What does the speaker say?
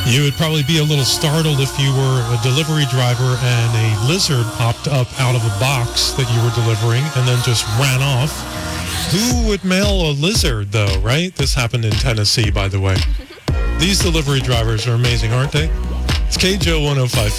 You would probably be a little startled if you were a delivery driver and a lizard popped up out of a box that you were delivering and then just ran off. Who would mail a lizard, though, right? This happened in Tennessee, by the way. These delivery drivers are amazing, aren't they? It's KJO 105.5.